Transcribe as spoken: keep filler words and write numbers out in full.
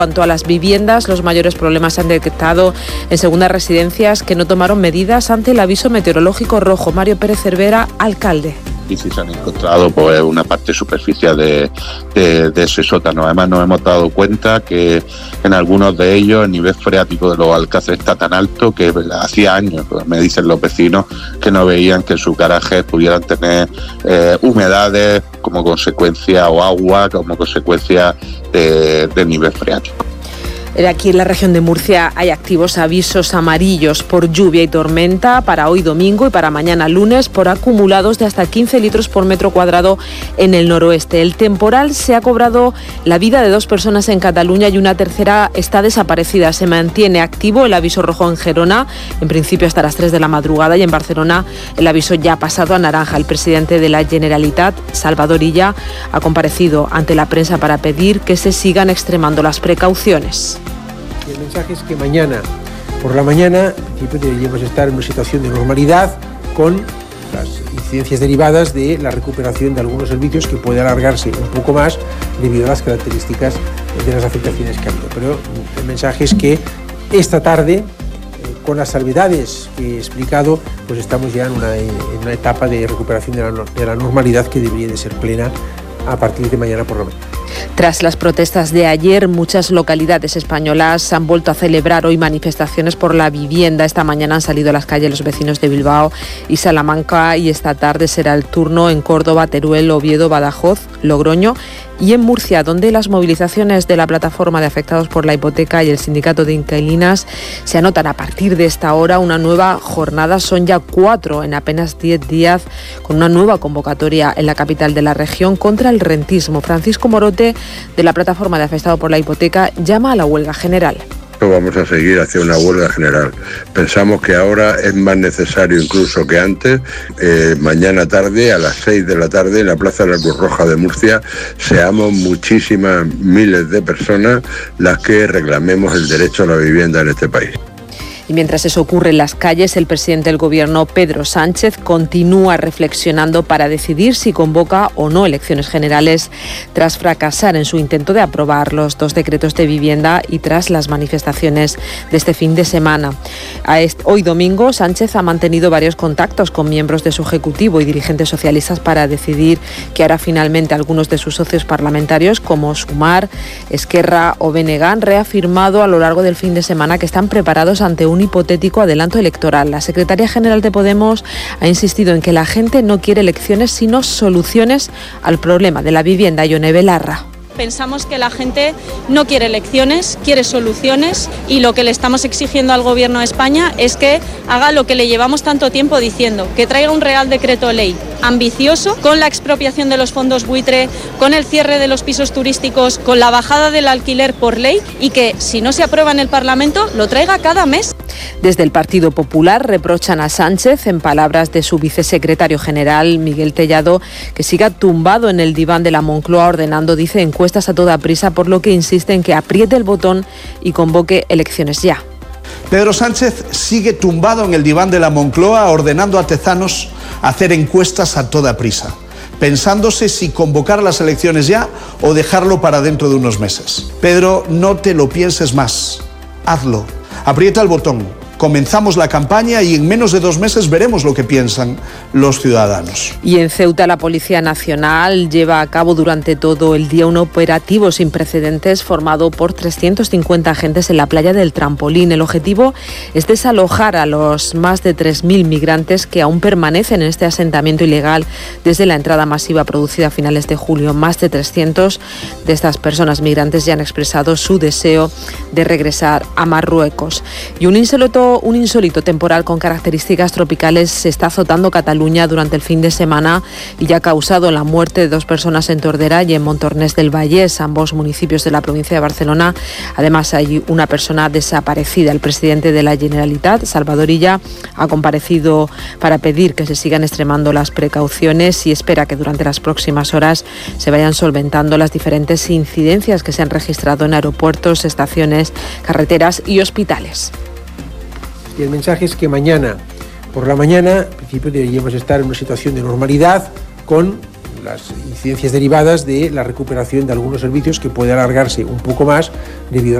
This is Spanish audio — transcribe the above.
En cuanto a las viviendas, los mayores problemas se han detectado en segundas residencias que no tomaron medidas ante el aviso meteorológico rojo. Mario Pérez Cervera, alcalde. Y si se han encontrado pues una parte superficial de, de, de ese sótano. Además nos hemos dado cuenta que en algunos de ellos el nivel freático de los alcázares está tan alto que hacía años, pues, me dicen los vecinos, que no veían que en sus garajes pudieran tener eh, humedades como consecuencia o agua como consecuencia de, de nivel freático. Aquí en la región de Murcia hay activos avisos amarillos por lluvia y tormenta para hoy domingo y para mañana lunes por acumulados de hasta quince litros por metro cuadrado en el noroeste. El temporal se ha cobrado la vida de dos personas en Cataluña y una tercera está desaparecida. Se mantiene activo el aviso rojo en Gerona, en principio hasta las tres de la madrugada, y en Barcelona el aviso ya ha pasado a naranja. El presidente de la Generalitat, Salvador Illa, ha comparecido ante la prensa para pedir que se sigan extremando las precauciones. El mensaje es que mañana, por la mañana, en principio deberíamos estar en una situación de normalidad con las incidencias derivadas de la recuperación de algunos servicios que puede alargarse un poco más debido a las características de las afectaciones que ha habido. Pero el mensaje es que esta tarde, eh, con las salvedades que he explicado, pues estamos ya en una, en una etapa de recuperación de la, de la normalidad que debería de ser plena a partir de mañana por la mañana. Tras las protestas de ayer, muchas localidades españolas han vuelto a celebrar hoy manifestaciones por la vivienda. Esta mañana han salido a las calles los vecinos de Bilbao y Salamanca y esta tarde será el turno en Córdoba, Teruel, Oviedo, Badajoz, Logroño y en Murcia, donde las movilizaciones de la plataforma de afectados por la hipoteca y el sindicato de inquilinas se anotan a partir de esta hora una nueva jornada. Son ya cuatro en apenas diez días, con una nueva convocatoria en la capital de la región contra el rentismo. Francisco Morote, de la plataforma de afectados por la hipoteca, llama a la huelga general. Vamos a seguir hacia una huelga general. Pensamos que ahora es más necesario incluso que antes. Eh, mañana tarde, a las seis de la tarde, en la Plaza de la Cruz Roja de Murcia, seamos muchísimas miles de personas las que reclamemos el derecho a la vivienda en este país. Y mientras eso ocurre en las calles, el presidente del Gobierno, Pedro Sánchez, continúa reflexionando para decidir si convoca o no elecciones generales tras fracasar en su intento de aprobar los dos decretos de vivienda y tras las manifestaciones de este fin de semana. Hoy domingo, Sánchez ha mantenido varios contactos con miembros de su Ejecutivo y dirigentes socialistas para decidir qué hará finalmente. Algunos de sus socios parlamentarios, como Sumar, Esquerra o B N G, han reafirmado a lo largo del fin de semana que están preparados ante un hipotético adelanto electoral. La secretaria general de Podemos ha insistido en que la gente no quiere elecciones, sino soluciones al problema de la vivienda. Ione Belarra. Pensamos que la gente no quiere elecciones, quiere soluciones, y lo que le estamos exigiendo al Gobierno de España es que haga lo que le llevamos tanto tiempo diciendo, que traiga un Real Decreto Ley ambicioso, con la expropiación de los fondos buitre, con el cierre de los pisos turísticos, con la bajada del alquiler por ley, y que si no se aprueba en el Parlamento lo traiga cada mes. Desde el Partido Popular reprochan a Sánchez, en palabras de su vicesecretario general, Miguel Tellado, que siga tumbado en el diván de la Moncloa ordenando, dice, encuestas a toda prisa, por lo que insiste en que apriete el botón y convoque elecciones ya. Pedro Sánchez sigue tumbado en el diván de la Moncloa ordenando a Tezanos hacer encuestas a toda prisa, pensándose si convocar las elecciones ya o dejarlo para dentro de unos meses. Pedro, no te lo pienses más, hazlo, aprieta el botón. Comenzamos la campaña y en menos de dos meses veremos lo que piensan los ciudadanos. Y en Ceuta, la Policía Nacional lleva a cabo durante todo el día un operativo sin precedentes formado por trescientos cincuenta agentes en la playa del Trampolín. El objetivo es desalojar a los más de tres mil migrantes que aún permanecen en este asentamiento ilegal desde la entrada masiva producida a finales de julio. Más de trescientos de estas personas migrantes ya han expresado su deseo de regresar a Marruecos. Y un insólito Un insólito temporal con características tropicales se está azotando Cataluña durante el fin de semana y ya ha causado la muerte de dos personas en Tordera y en Montornès del Vallès, ambos municipios de la provincia de Barcelona. Además, hay una persona desaparecida. El presidente de la Generalitat, Salvador Illa, ha comparecido para pedir que se sigan extremando las precauciones y espera que durante las próximas horas se vayan solventando las diferentes incidencias que se han registrado en aeropuertos, estaciones, carreteras y hospitales. Y el mensaje es que mañana, por la mañana, en principio deberíamos estar en una situación de normalidad con las incidencias derivadas de la recuperación de algunos servicios que puede alargarse un poco más debido a